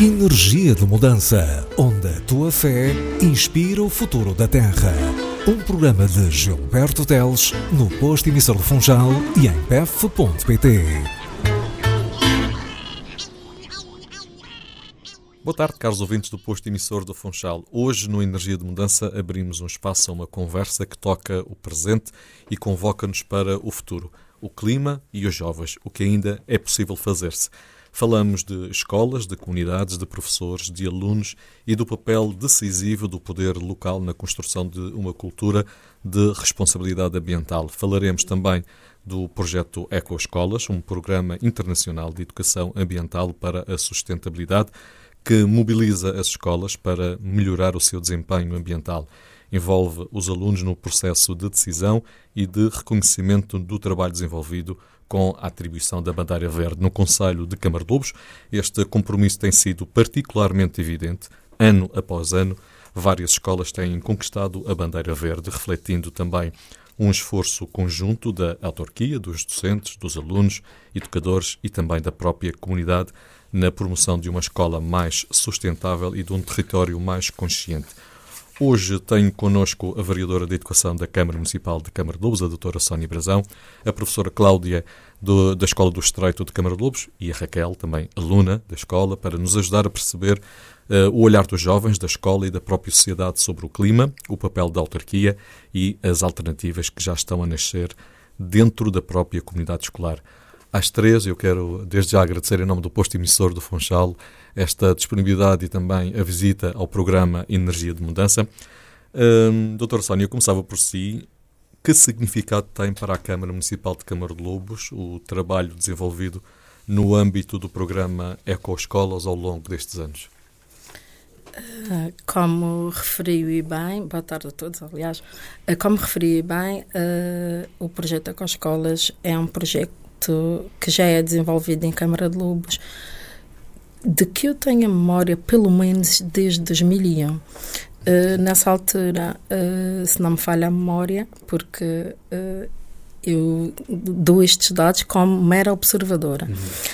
Energia de Mudança, onde a tua fé inspira o futuro da Terra. Um programa de Gilberto Teles, no posto emissor do Funchal e em pef.pt. Boa tarde, caros ouvintes do posto emissor do Funchal. Hoje, no Energia de Mudança, abrimos um espaço a uma conversa que toca o presente e convoca-nos para o futuro, o clima e os jovens, o que ainda é possível fazer-se. Falamos de escolas, de comunidades, de professores, de alunos e do papel decisivo do poder local na construção de uma cultura de responsabilidade ambiental. Falaremos também do projeto Ecoescolas, um programa internacional de educação ambiental para a sustentabilidade que mobiliza as escolas para melhorar o seu desempenho ambiental. Envolve os alunos no processo de decisão e de reconhecimento do trabalho desenvolvido com a atribuição da bandeira verde. No Concelho de Camarlobos, este compromisso tem sido particularmente evidente. Ano após ano, várias escolas têm conquistado a bandeira verde, refletindo também um esforço conjunto da autarquia, dos docentes, dos alunos, educadores e também da própria comunidade na promoção de uma escola mais sustentável e de um território mais consciente. Hoje tenho connosco a vereadora de Educação da Câmara Municipal de Camarlobos, a doutora Sónia Brazão, a professora Cláudia da Escola do Estreito de Camarlobos e a Raquel, também aluna da escola, para nos ajudar a perceber o olhar dos jovens da escola e da própria sociedade sobre o clima, o papel da autarquia e as alternativas que já estão a nascer dentro da própria comunidade escolar. Às três, eu quero desde já agradecer em nome do posto emissor do Funchal esta disponibilidade e também a visita ao programa Energia de Mudança. Doutora Sónia, eu começava por si. Que significado tem para a Câmara Municipal de Camarlobos o trabalho desenvolvido no âmbito do programa Ecoescolas ao longo destes anos? Como referiu e bem, boa tarde a todos, aliás, como referi bem, o projeto Ecoescolas é um projeto que já é desenvolvido em Camarlobos, de que eu tenho a memória pelo menos desde 2001. Nessa altura, se não me falha a memória, porque eu dou estes dados como mera observadora.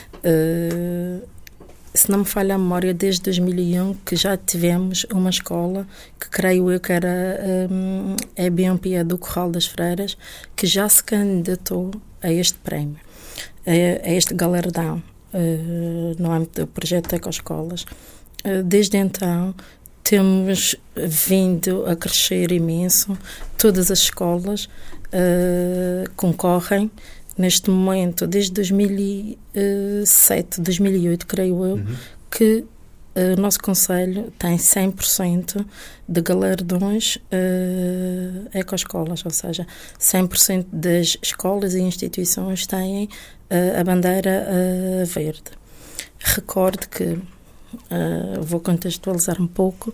Se não me falha a memória, desde 2001 que já tivemos uma escola, que creio eu que era a BMP do Corral das Freiras, que já se candidatou a este prémio, a este galardão, no âmbito do projeto Ecoescolas. Desde então, temos vindo a crescer imenso. Todas as escolas concorrem. Neste momento, desde 2007, 2008, creio eu, que o nosso Concelho tem 100% de galardões Ecoescolas, ou seja, 100% das escolas e instituições têm a bandeira verde. Recordo que, vou contextualizar um pouco,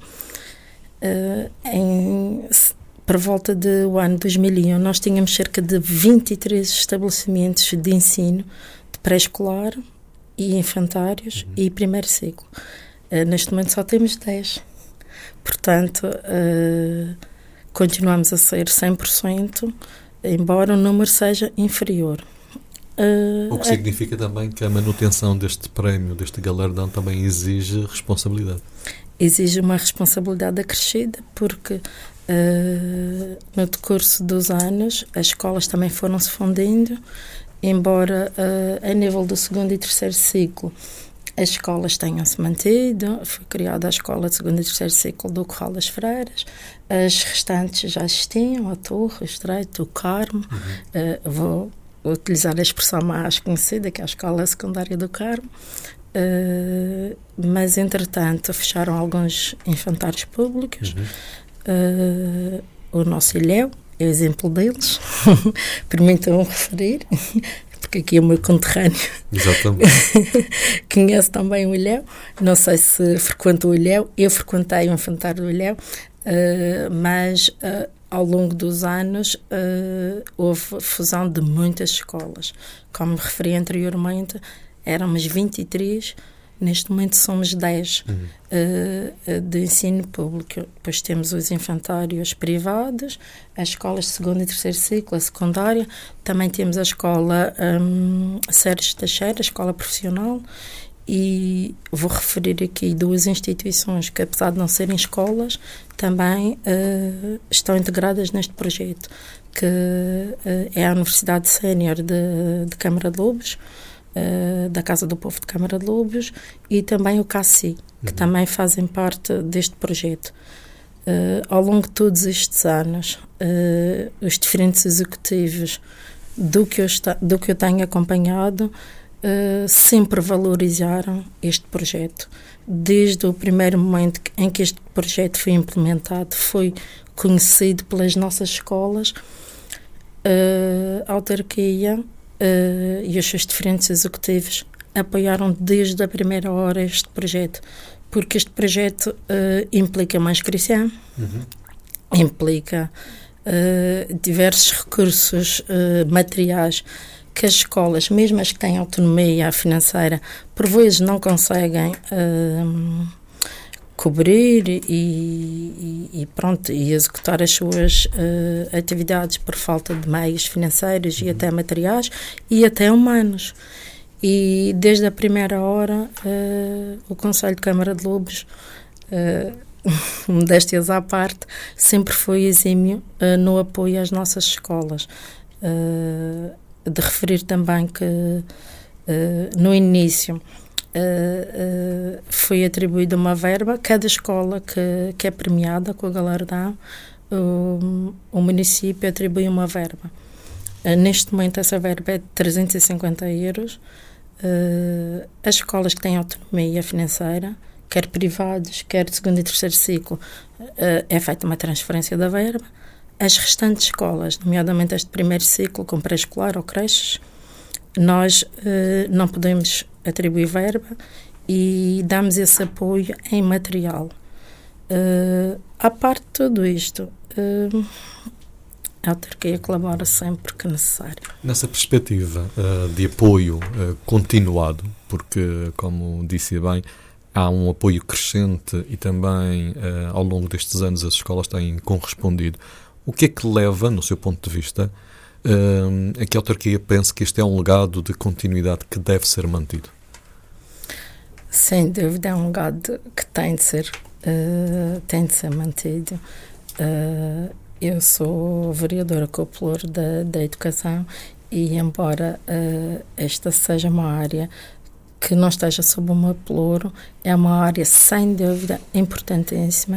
por volta do ano 2001, nós tínhamos cerca de 23 estabelecimentos de ensino de pré-escolar e infantários e primeiro ciclo. Neste momento só temos 10. Portanto, continuamos a ser 100%, embora o número seja inferior. O que significa também que a manutenção deste prémio, deste galardão, também exige responsabilidade. Exige uma responsabilidade acrescida, porque no decurso dos anos as escolas também foram se fundindo, embora a nível do segundo e terceiro ciclo as escolas tenham-se mantido. Foi criada a escola de segundo e terceiro ciclo do Corral das Freiras, as restantes já existiam, a Torre, o Estreito, o Carmo. Vou utilizar a expressão mais conhecida, que é a Escola Secundária do Carmo. Mas, entretanto, fecharam alguns infantários públicos. O nosso Ilhéu é o exemplo deles. Permitam referir, porque aqui é o meu conterrâneo. Exatamente. Conheço também o Ilhéu. Não sei se frequento o Ilhéu. Eu frequentei o infantário do Ilhéu, mas ao longo dos anos houve fusão de muitas escolas. Como referi anteriormente, éramos 23, neste momento somos 10 de ensino público. Depois temos os infantários privados, as escolas de segundo e terceiro ciclo, a secundária. Também temos a escola Sérgio Teixeira, a escola profissional, E vou referir aqui 2 instituições que, apesar de não serem escolas, também estão integradas neste projeto, que é a Universidade Sénior de Câmara de Lobos, da Casa do Povo de Câmara de Lobos, e também o CACI, que também fazem parte deste projeto. Ao longo de todos estes anos, os diferentes executivos do que eu tenho acompanhado sempre valorizaram este projeto. Desde o primeiro momento em que este projeto foi implementado, foi conhecido pelas nossas escolas, a autarquia e os seus diferentes executivos apoiaram desde a primeira hora este projeto, porque este projeto implica uma inscrição, implica diversos recursos materiais que as escolas, mesmo as que têm autonomia financeira, por vezes não conseguem cobrir e executar as suas atividades por falta de meios financeiros e até materiais e até humanos. E desde a primeira hora o Conselho de Câmara de Lobos, modéstias à parte, sempre foi exímio no apoio às nossas escolas. De referir também que no início foi atribuída uma verba, cada escola que é premiada com a galardão, o município atribui uma verba. Neste momento essa verba é de 350 euros. As escolas que têm autonomia financeira, quer privados, quer de segundo e terceiro ciclo, é feita uma transferência da verba. As restantes escolas, nomeadamente este primeiro ciclo, com pré-escolar ou creches, nós não podemos atribuir verba e damos esse apoio em material. À parte de tudo isto, a autarquia colabora sempre que necessário. Nessa perspectiva de apoio continuado, porque, como disse bem, há um apoio crescente e também, ao longo destes anos, as escolas têm correspondido. O que é que leva, no seu ponto de vista, a que a autarquia pense que este é um legado de continuidade que deve ser mantido? Sem dúvida, é um legado que tem de ser mantido. Eu sou vereadora com o pelour da educação e, embora esta seja uma área que não esteja sob o meu pelour, é uma área, sem dúvida, importantíssima.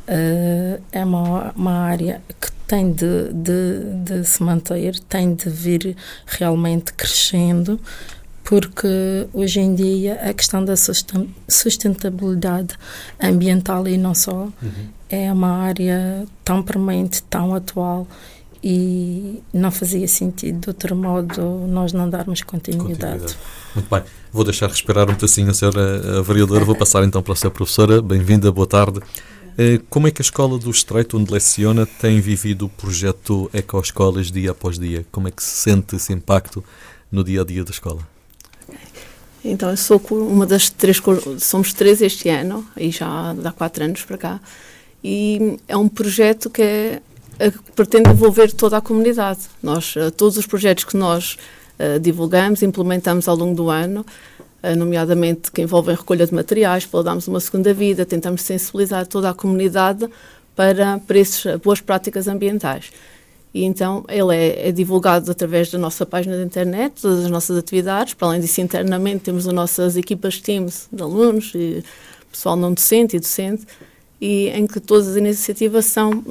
É uma área que tem de se manter, tem de vir realmente crescendo, porque hoje em dia a questão da sustentabilidade ambiental e não só é uma área tão premente, tão atual, e não fazia sentido de outro modo nós não darmos continuidade. Muito bem, vou deixar respirar um pedacinho a senhora vereadora, vou passar então para a senhora professora. Bem-vinda, boa tarde. Como é que a Escola do Estreito, onde leciona, tem vivido o projeto Ecoescolas dia após dia? Como é que se sente esse impacto no dia-a-dia da escola? Então, eu sou uma das 3, somos 3 este ano, e já há 4 anos para cá, e é um projeto que pretende envolver toda a comunidade. Todos os projetos que nós divulgamos, implementamos ao longo do ano, nomeadamente que envolvem recolha de materiais, para darmos uma segunda vida, tentamos sensibilizar toda a comunidade para essas boas práticas ambientais. E então ele é divulgado através da nossa página de internet, das nossas atividades. Para além disso, internamente temos as nossas equipas Teams de alunos, e pessoal não docente e docente, e em que todas as iniciativas são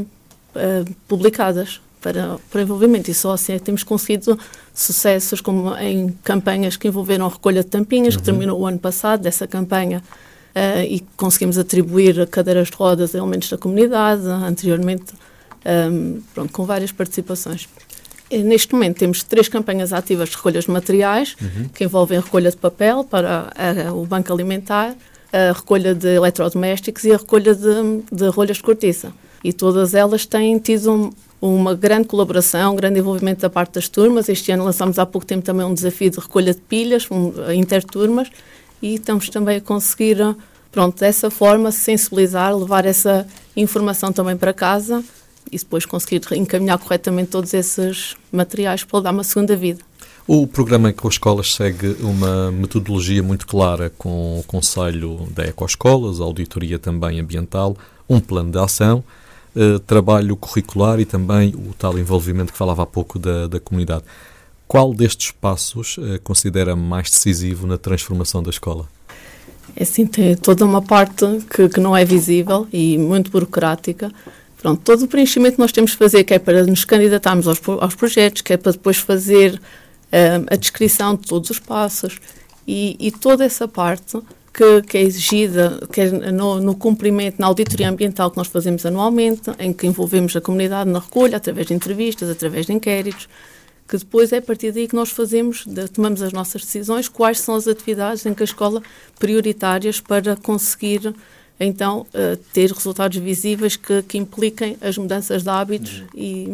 publicadas para envolvimento, e só assim é que temos conseguido sucessos, como em campanhas que envolveram a recolha de tampinhas, que terminou o ano passado, dessa campanha, e conseguimos atribuir cadeiras de rodas a elementos da comunidade, anteriormente, com várias participações. E neste momento temos 3 campanhas ativas de recolhas de materiais, que envolvem a recolha de papel para o banco alimentar, a recolha de eletrodomésticos e a recolha de rolhas de cortiça. E todas elas têm tido uma grande colaboração, um grande envolvimento da parte das turmas. Este ano lançamos há pouco tempo também um desafio de recolha de pilhas, interturmas, e estamos também a conseguir, dessa forma, sensibilizar, levar essa informação também para casa e depois conseguir encaminhar corretamente todos esses materiais para dar uma segunda vida. O programa Ecoescolas segue uma metodologia muito clara, com o conselho da Ecoescolas, a auditoria também ambiental, um plano de ação, trabalho curricular e também o tal envolvimento que falava há pouco da comunidade. Qual destes passos considera mais decisivo na transformação da escola? É assim, tem toda uma parte que não é visível e muito burocrática. Pronto, todo o preenchimento que nós temos que fazer, que é para nos candidatarmos aos projetos, que é para depois fazer a descrição de todos os passos e toda essa parte que é exigida, que é no cumprimento, na auditoria ambiental que nós fazemos anualmente, em que envolvemos a comunidade na recolha, através de entrevistas, através de inquéritos, que depois é a partir daí que nós tomamos as nossas decisões, quais são as atividades em que a escola prioritárias para conseguir, então, ter resultados visíveis que impliquem as mudanças de hábitos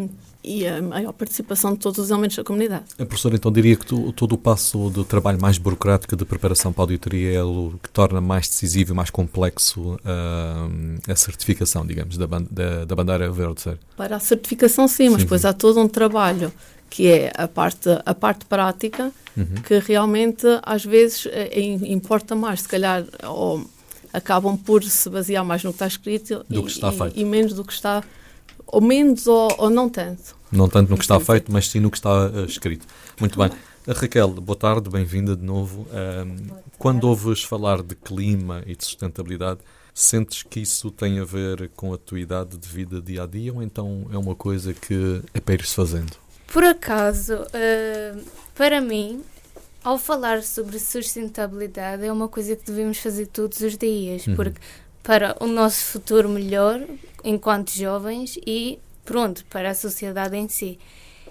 e a maior participação de todos os elementos da comunidade. A professora, então, diria que todo o passo do trabalho mais burocrático de preparação para a auditoria é o que torna mais decisivo e mais complexo a certificação, digamos, da bandeira verde, certo? Para a certificação, sim, mas depois há todo um trabalho que é a parte prática, que realmente, às vezes, importa mais, se calhar, ou acabam por se basear mais no que está escrito do que está feito. E menos do que está, ou menos ou não tanto. Não tanto no que está feito, mas sim no que está escrito. Muito bem. Raquel, boa tarde, bem-vinda de novo. Quando ouves falar de clima e de sustentabilidade, sentes que isso tem a ver com a tua idade de vida dia-a-dia ou então é uma coisa que é para ir-se fazendo? Por acaso, para mim, ao falar sobre sustentabilidade, é uma coisa que devemos fazer todos os dias, porque para o nosso futuro melhor, enquanto jovens, e pronto, para a sociedade em si.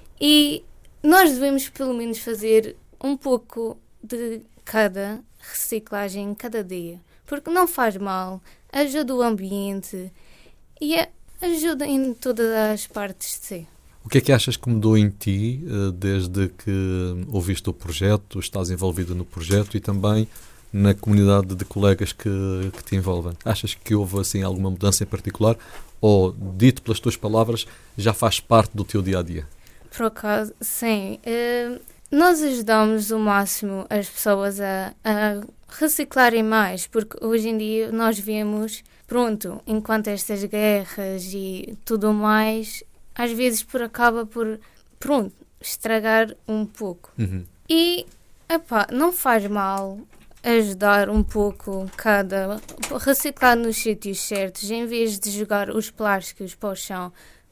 E nós devemos pelo menos fazer um pouco de cada reciclagem cada dia, porque não faz mal, ajuda o ambiente e ajuda em todas as partes de si. O que é que achas que mudou em ti desde que ouviste o projeto, estás envolvida no projeto e também na comunidade de colegas que te envolvem? Achas que houve assim alguma mudança em particular ou, dito pelas tuas palavras, já faz parte do teu dia-a-dia? Por acaso, sim. Nós ajudamos o máximo as pessoas a reciclarem mais, porque hoje em dia nós vemos, pronto, enquanto estas guerras e tudo mais, às vezes acaba por, pronto, estragar um pouco. E, não faz mal ajudar um pouco reciclar nos sítios certos, em vez de jogar os plásticos para o chão,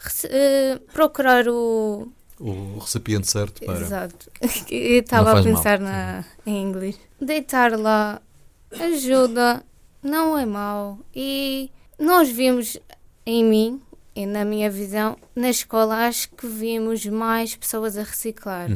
procurar o recipiente certo para... Exato. Eu estava a pensar em inglês. Deitar lá ajuda, não é mau. E nós vimos em mim, e na minha visão, na escola, acho que vimos mais pessoas a reciclar.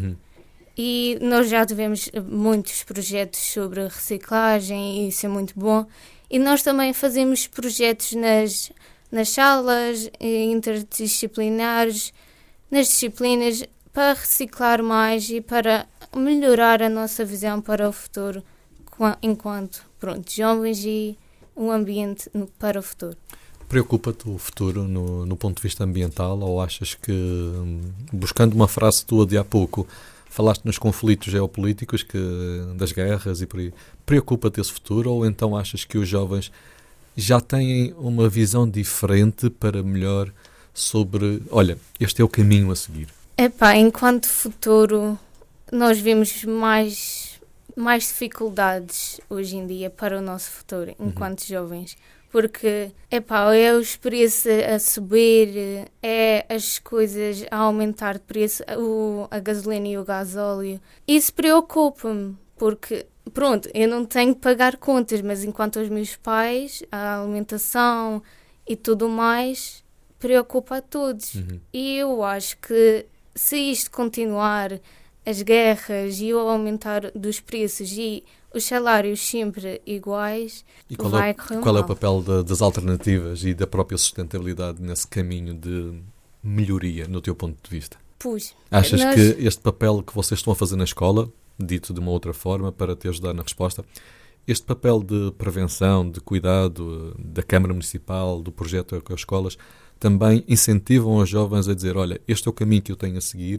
E nós já tivemos muitos projetos sobre reciclagem e isso é muito bom. E nós também fazemos projetos nas salas interdisciplinares, nas disciplinas, para reciclar mais e para melhorar a nossa visão para o futuro, enquanto jovens e um ambiente para o futuro. Preocupa-te o futuro no ponto de vista ambiental ou achas que, buscando uma frase tua de há pouco, falaste nos conflitos geopolíticos das guerras e por aí, preocupa-te esse futuro ou então achas que os jovens já têm uma visão diferente para melhor sobre, olha, este é o caminho a seguir? Enquanto futuro, nós vemos mais dificuldades hoje em dia para o nosso futuro, enquanto jovens. Porque, é os preços a subir, as coisas a aumentar de preço, a gasolina e o gasóleo. Isso preocupa-me, porque, eu não tenho que pagar contas, mas enquanto os meus pais, a alimentação e tudo mais, preocupa a todos. E eu acho que se isto continuar, as guerras e o aumentar dos preços e os salários sempre iguais, e vai correr mal. Qual é o papel das alternativas e da própria sustentabilidade nesse caminho de melhoria, no teu ponto de vista? Achas que este papel que vocês estão a fazer na escola, dito de uma outra forma, para te ajudar na resposta, este papel de prevenção, de cuidado da Câmara Municipal, do projeto Ecoescolas, também incentivam os jovens a dizer, olha, este é o caminho que eu tenho a seguir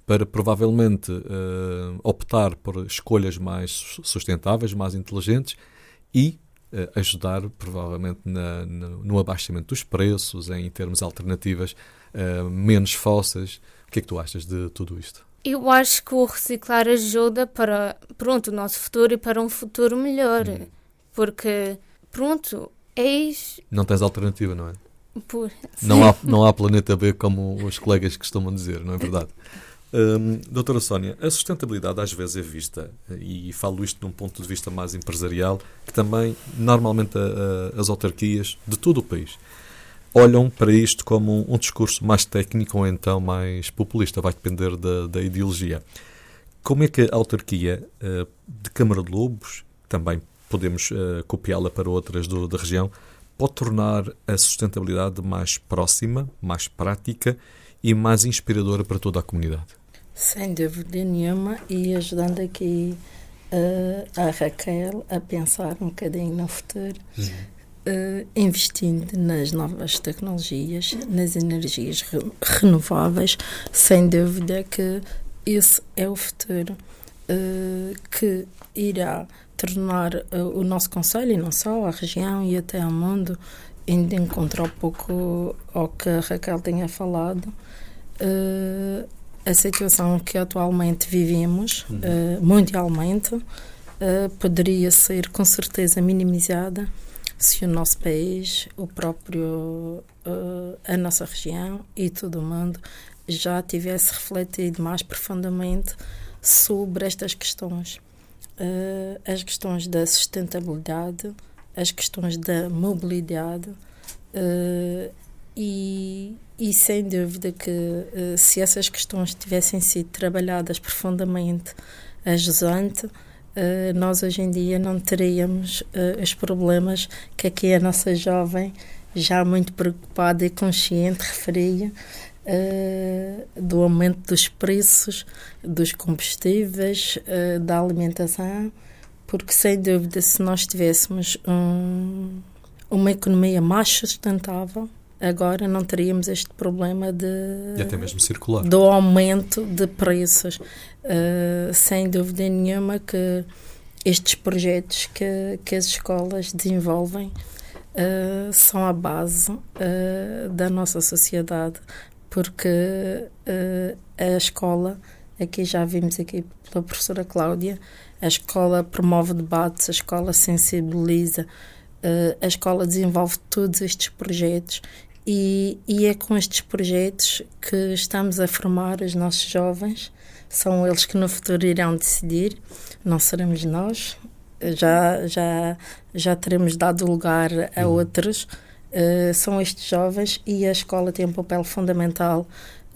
para provavelmente optar por escolhas mais sustentáveis, mais inteligentes e ajudar provavelmente no abaixamento dos preços, em termos alternativas menos fósseis. O que é que tu achas de tudo isto? Eu acho que o reciclar ajuda para, o nosso futuro e para um futuro melhor. Porque, não tens alternativa, não é? Sim. Não há planeta B, como os colegas costumam dizer, não é verdade? Doutora Sónia, a sustentabilidade às vezes é vista, e falo isto num ponto de vista mais empresarial, que também normalmente as autarquias de todo o país olham para isto como um discurso mais técnico ou então mais populista, vai depender da ideologia. Como é que a autarquia de Câmara de Lobos, também podemos copiá-la para outras da região, pode tornar a sustentabilidade mais próxima, mais prática e mais inspiradora para toda a comunidade? Sem dúvida nenhuma, e ajudando aqui a Raquel a pensar um bocadinho no futuro, investindo nas novas tecnologias, nas energias renováveis, sem dúvida que esse é o futuro que irá tornar o nosso concelho, e não só, a região e até o mundo, indo encontrar um pouco ao que a Raquel tinha falado, a situação que atualmente vivemos, mundialmente, poderia ser com certeza minimizada se o nosso país, a nossa região e todo o mundo já tivesse refletido mais profundamente sobre estas questões. As questões da sustentabilidade, as questões da mobilidade e sem dúvida que se essas questões tivessem sido trabalhadas profundamente a jusante, nós hoje em dia não teríamos os problemas que aqui a nossa jovem, já muito preocupada e consciente, referia, do aumento dos preços dos combustíveis, da alimentação, porque sem dúvida se nós tivéssemos uma economia mais sustentável, agora não teríamos este problema e até mesmo circular, do aumento de preços. Sem dúvida nenhuma que estes projetos que as escolas desenvolvem são a base da nossa sociedade, porque a escola, aqui já vimos aqui pela professora Cláudia, a escola promove debates, a escola sensibiliza, a escola desenvolve todos estes projetos e é com estes projetos que estamos a formar os nossos jovens. São eles que no futuro irão decidir, não seremos nós, já teremos dado lugar a outros. São estes jovens e a escola tem um papel fundamental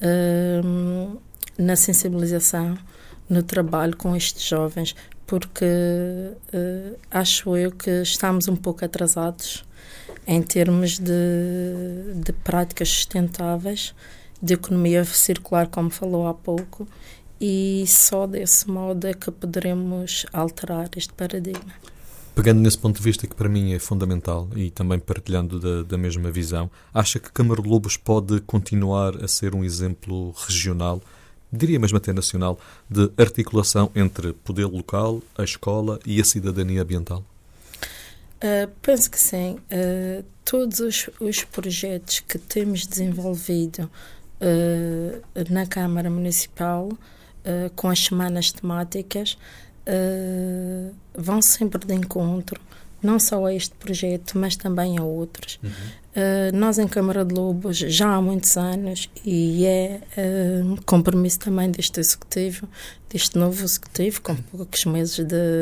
na sensibilização, no trabalho com estes jovens, porque acho eu que estamos um pouco atrasados em termos de práticas sustentáveis, de economia circular, como falou há pouco, e só desse modo é que poderemos alterar este paradigma. Pegando nesse ponto de vista que para mim é fundamental e também partilhando da mesma visão, acha que Câmara de Lobos pode continuar a ser um exemplo regional, diria mesmo até nacional, de articulação entre poder local, a escola e a cidadania ambiental? Penso que sim. Todos os projetos que temos desenvolvido na Câmara Municipal, com as semanas temáticas, vão sempre de encontro, não só a este projeto, mas também a outros. Nós em Câmara de Lobos já há muitos anos, e é compromisso também deste executivo, deste novo executivo, com poucos meses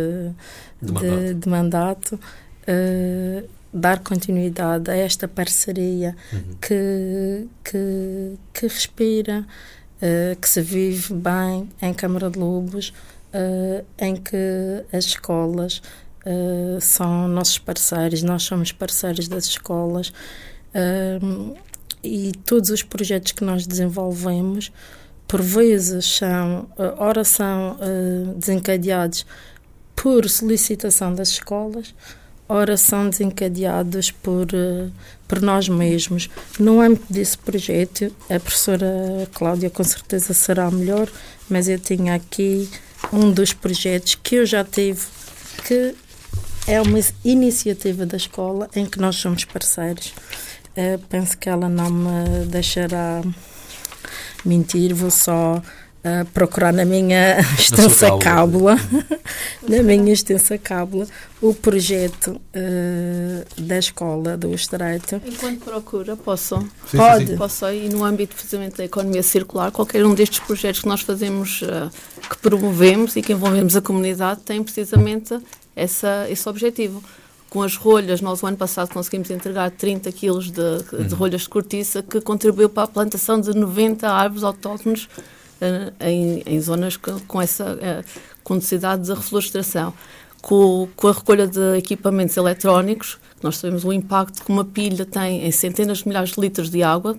de mandato, dar continuidade a esta parceria que respira, que se vive bem em Câmara de Lobos, em que as escolas são nossos parceiros, nós somos parceiros das escolas, e todos os projetos que nós desenvolvemos, por vezes são desencadeados por solicitação das escolas, ora são desencadeados por nós mesmos. No âmbito desse projeto, a professora Cláudia com certeza será melhor, mas eu tinha aqui um dos projetos que eu já tive, que é uma iniciativa da escola em que nós somos parceiros. Penso que ela não me deixará mentir, vou só procurar na minha extensa cábula, na minha extensa cábula, o projeto da escola do Estreito. Enquanto procura, posso ir no âmbito precisamente da economia circular, qualquer um destes projetos que nós fazemos, que promovemos e que envolvemos a comunidade, tem precisamente esse objetivo. Com as rolhas, nós o ano passado conseguimos entregar 30 quilos de rolhas de cortiça, que contribuiu para a plantação de 90 árvores autóctones em zonas com necessidade de reflorestação. Com a recolha de equipamentos eletrónicos, nós sabemos o impacto que uma pilha tem em centenas de milhares de litros de água,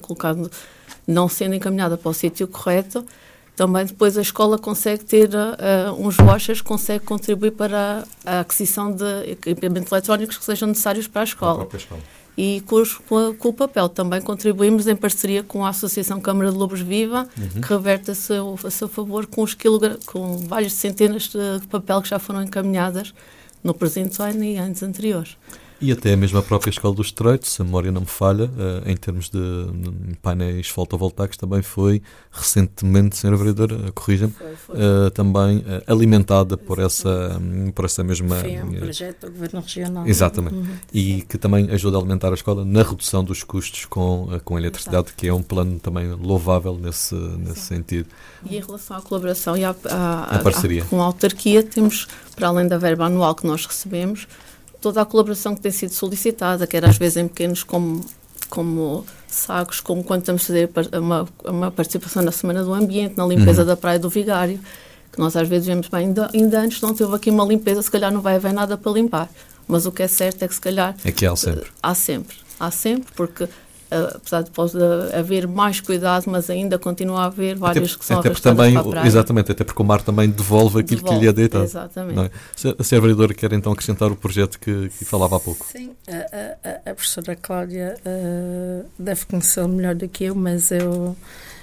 não sendo encaminhada para o sítio correto. Também depois a escola consegue ter uns vouchers, consegue contribuir para a aquisição de equipamentos eletrónicos que sejam necessários para a escola. E com o papel também contribuímos em parceria com a Associação Câmara de Lobos Viva, que reverte a seu favor com várias centenas de papel que já foram encaminhadas no presente ano e anos anteriores. E até mesmo a própria Escola do Estreito, se a memória não me falha, em termos de painéis fotovoltaicos, também foi recentemente, Sra. Vereadora, corrija-me, também alimentada por essa mesma... Foi um projeto do Governo Regional. Exatamente. E que também ajuda a alimentar a escola na redução dos custos com a eletricidade, que é um plano também louvável nesse sentido. E em relação à colaboração e à parceria com a autarquia, temos, para além da verba anual que nós recebemos, toda a colaboração que tem sido solicitada, quer às vezes em pequenos como Sagos, como quando estamos a fazer uma participação na Semana do Ambiente, na limpeza da Praia do Vigário, que nós às vezes vemos bem, ainda antes não teve aqui uma limpeza, se calhar não vai haver nada para limpar. Mas o que é certo é que se calhar... É que há sempre. Há sempre, porque apesar de pode haver mais cuidado, mas ainda continua a haver vários que são arrastados para a praia. Exatamente, até porque o mar também devolve aquilo que lhe é deitado. Exatamente. Não é? A Sra. Vereadora quer então acrescentar o projeto que falava há pouco. Sim, a professora Cláudia deve conhecê-lo melhor do que eu, mas eu,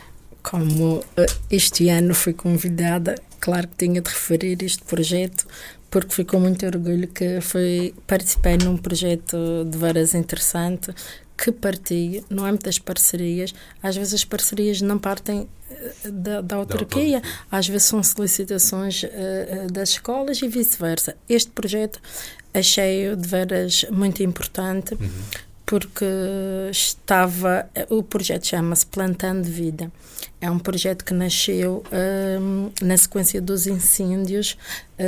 como este ano fui convidada, claro que tinha de referir este projeto, porque fui com muito orgulho que participei num projeto de veras interessante, que partilho no âmbito das parcerias. Às vezes as parcerias não partem da autarquia, às vezes são solicitações das escolas e vice-versa. Este projeto achei-o de veras muito importante, porque o projeto chama-se Plantando Vida. É um projeto que nasceu na sequência dos incêndios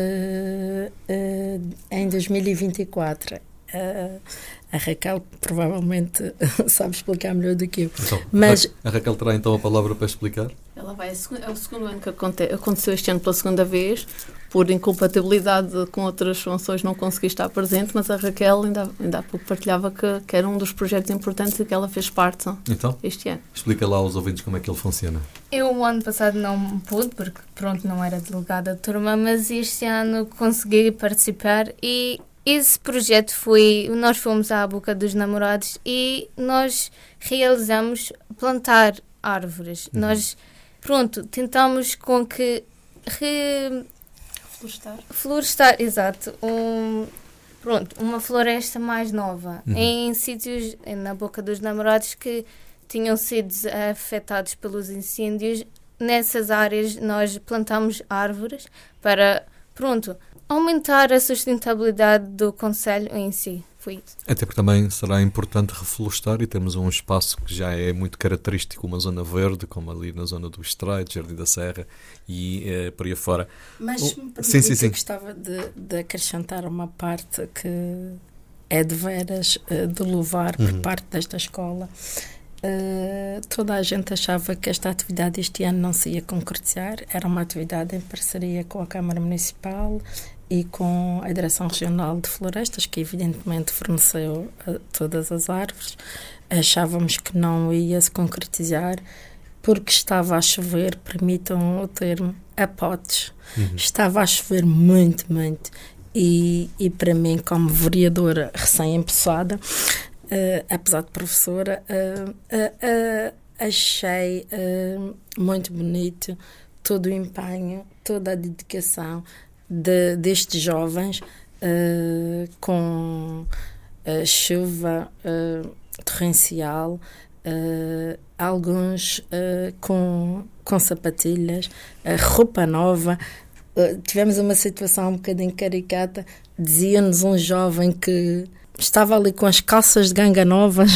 em 2024. A Raquel provavelmente sabe explicar melhor do que eu. Então, mas a Raquel terá então a palavra para explicar? Ela é o segundo ano que aconteceu este ano pela segunda vez, por incompatibilidade com outras funções não consegui estar presente, mas a Raquel ainda há pouco partilhava que era um dos projetos importantes e que ela fez parte este ano. Explica lá aos ouvintes como é que ele funciona. Eu o ano passado não pude, porque não era delegada de turma, mas este ano consegui participar e esse projeto nós fomos à Boca dos Namorados e nós realizamos plantar árvores. Nós, tentamos com que florestar, exato, uma floresta mais nova em sítios na Boca dos Namorados que tinham sido afetados pelos incêndios. Nessas áreas nós plantamos árvores para, aumentar a sustentabilidade do concelho em si. Foi isso. Até porque também será importante reflorestar e temos um espaço que já é muito característico, uma zona verde, como ali na zona do Estreito, Jardim da Serra e por aí afora. Mas se me permite, eu gostava de acrescentar uma parte que é de veras de louvar por parte desta escola. Toda a gente achava que esta atividade este ano não se ia concretizar. Era uma atividade em parceria com a Câmara Municipal e com a Direção Regional de Florestas, que evidentemente forneceu todas as árvores. Achávamos que não ia se concretizar porque estava a chover, permitam o termo, a potes. Estava a chover muito, muito. E para mim, como vereadora recém-empossada, apesar de professora, achei muito bonito todo o empenho, toda a dedicação destes jovens com chuva torrencial, alguns com sapatilhas, roupa nova. Tivemos uma situação um bocadinho caricata, dizia-nos um jovem que estava ali com as calças de ganga novas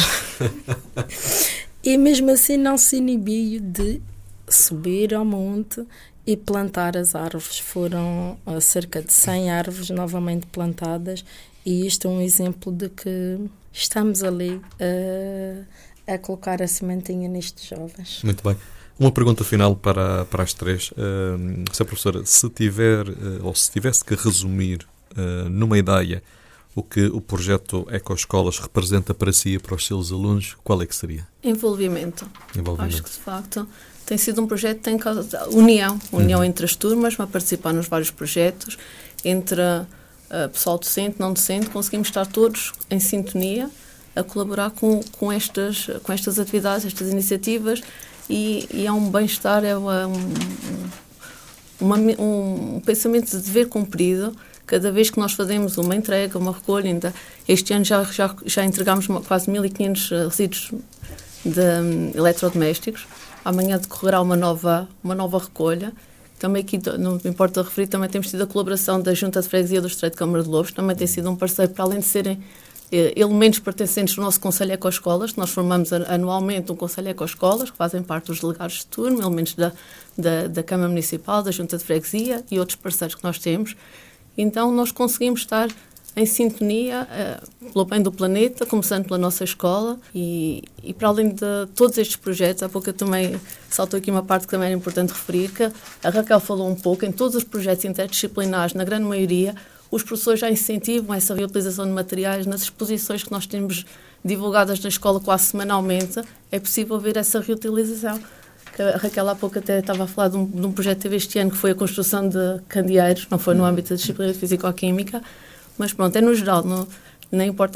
e mesmo assim não se inibiu de subir ao monte e plantar as árvores. Foram cerca de 100 árvores novamente plantadas, e isto é um exemplo de que estamos ali a colocar a sementinha nestes jovens. Muito bem. Uma pergunta final para as três. Sra. Professora, se tivesse que resumir numa ideia o que o projeto Ecoescolas representa para si e para os seus alunos, qual é que seria? Envolvimento. Acho que, de facto, tem sido um projeto que tem união entre as turmas, a participar nos vários projetos, entre pessoal docente, não docente, conseguimos estar todos em sintonia, a colaborar com estas atividades, estas iniciativas, e é um bem-estar, é um pensamento de dever cumprido. Cada vez que nós fazemos uma entrega, uma recolha, ainda este ano já entregámos quase 1.500 resíduos de eletrodomésticos. Amanhã decorrerá uma nova recolha. Também aqui, não me importa referir, também temos tido a colaboração da Junta de Freguesia do Estreito de Câmara de Lobos, também tem sido um parceiro, para além de serem elementos pertencentes do nosso Conselho Ecoescolas. Nós formamos anualmente um Conselho Ecoescolas, que fazem parte dos delegados de turma, elementos da Câmara Municipal, da Junta de Freguesia e outros parceiros que nós temos. Então, nós conseguimos estar em sintonia pelo bem do planeta, começando pela nossa escola, e para além de todos estes projetos, há pouco eu também saltou aqui uma parte que também era importante referir, que a Raquel falou um pouco, em todos os projetos interdisciplinares, na grande maioria, os professores já incentivam essa reutilização de materiais. Nas exposições que nós temos divulgadas na escola quase semanalmente, é possível ver essa reutilização. A Raquel há pouco até estava a falar de um projeto que teve este ano, que foi a construção de candeeiros, não foi no âmbito da disciplina de Físico-Química, mas pronto, é no geral, não importa